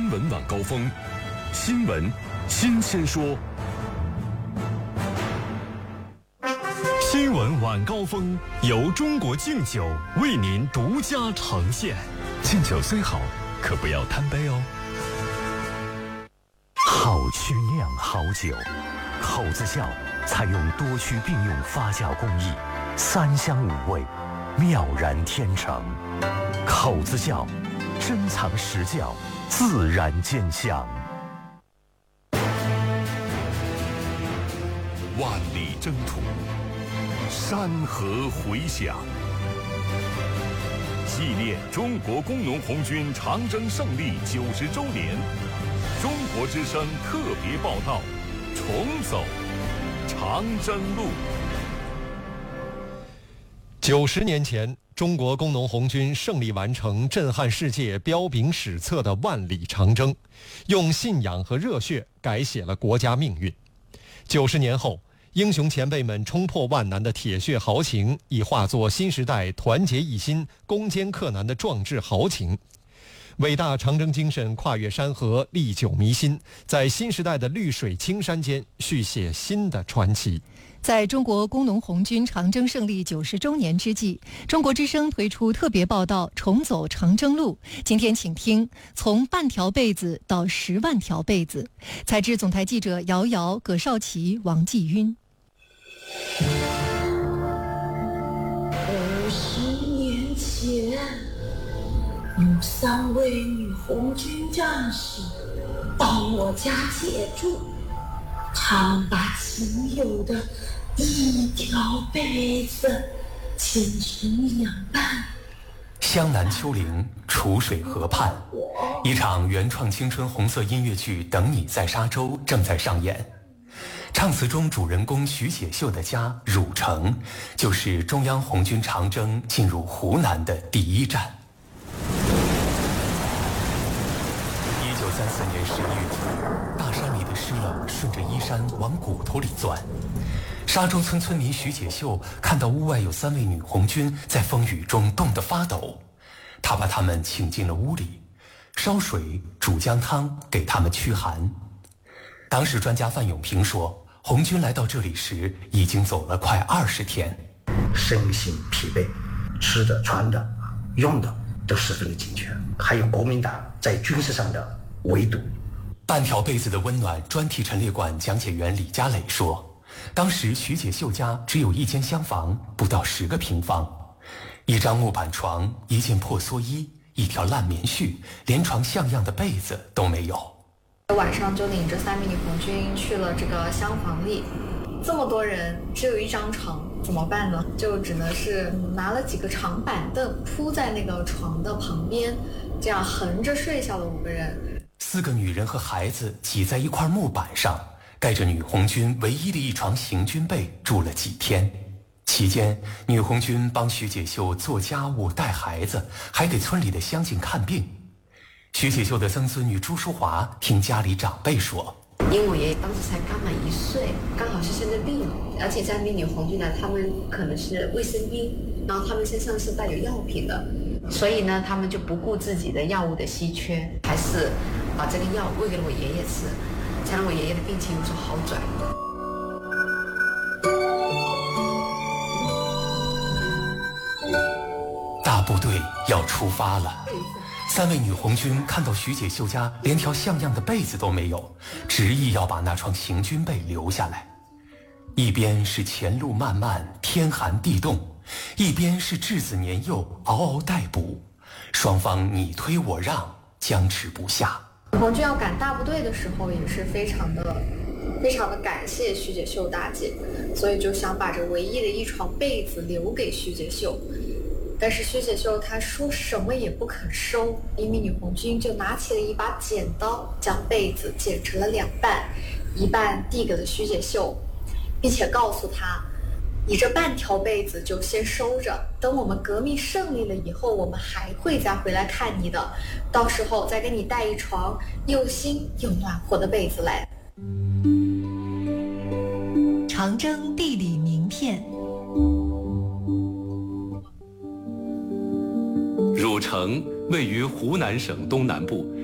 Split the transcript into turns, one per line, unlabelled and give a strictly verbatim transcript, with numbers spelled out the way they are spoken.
闻晚高峰，新闻新鲜说。新闻晚高峰由中国敬酒为您独家呈现。敬酒虽好，可不要贪杯哦。
好曲酿好酒，口子窖采用多区并用发酵工艺，三香五味，妙然天成。口子窖，珍藏实窖，自然见香。
万里征途，山河回响。纪念中国工农红军长征胜利九十周年，中国之声特别报道：重走长征路。
九十年前，中国工农红军胜利完成震撼世界、彪炳史册的万里长征，用信仰和热血改写了国家命运。九十年后，英雄前辈们冲破万难的铁血豪情，已化作新时代团结一心、攻坚克难的壮志豪情。伟大长征精神跨越山河，历久弥新，在新时代的绿水青山间续写新的传奇。
在中国工农红军长征胜利九十周年之际，中国之声推出特别报道《重走长征路》。今天请听从半条被子到十万条被子，采制总台记者姚瑶、葛少奇、王继晕。
二十年前，有三位女红军战士到我家借住，他们把仅有的一条被子剪成两半。
湘南丘陵，楚水河畔，一场原创青春红色音乐剧《等你在沙洲》正在上演。唱词中主人公徐解秀的家汝城，就是中央红军长征进入湖南的第一站。一九三四年十一月初，大山里的湿冷顺着衣衫往骨头里钻。沙洲村村民徐解秀看到屋外有三位女红军在风雨中冻得发抖，他把她们请进了屋里，烧水煮姜汤给她们驱寒。当时专家范永平说，红军来到这里时已经走了快二十天，
身心疲惫，吃的穿的用的都十分的紧缺，还有国民党在军事上的围堵。
半条被子的温暖专题陈列馆讲解员李家磊说，当时徐解秀家只有一间厢房，不到十个平方，一张木板床，一件破蓑衣，一条烂棉絮，连床像样的被子都没有。
晚上就领着三名女红军去了这个厢房里，这么多人只有一张床，怎么办呢？就只能是拿了几个长板凳铺在那个床的旁边，这样横着睡下了五个人。
四个女人和孩子挤在一块木板上，盖着女红军唯一的一床行军被住了几天。期间，女红军帮徐解秀做家务、带孩子，还给村里的乡亲看病。徐解秀的曾孙女朱淑华听家里长辈说，
因为我爷爷当时才刚满一岁，刚好是生着病，而且这名女红军呢，他们可能是卫生兵，然后他们身上是带有药品的，所以呢，他们就不顾自己的药物的稀缺，还是把这个药喂给了我爷爷吃，才让我爷爷的病情有所好转。
大部队要出发了。三位女红军看到徐解秀家连条像样的被子都没有，执意要把那床行军被留下来。一边是前路漫漫，天寒地冻，一边是稚子年幼，嗷嗷待哺，双方你推我让，僵持不下。
红军要赶大部队的时候，也是非常的非常的感谢徐解秀大姐，所以就想把这唯一的一床被子留给徐解秀。但是徐解秀她说什么也不肯收，一名女红军就拿起了一把剪刀，将被子剪成了两半，一半递给了徐解秀，并且告诉她，你这半条被子就先收着，等我们革命胜利了以后，我们还会再回来看你的，到时候再给你带一床又新又暖和的被子来。
长征地理名片。
汝城位于湖南省东南部，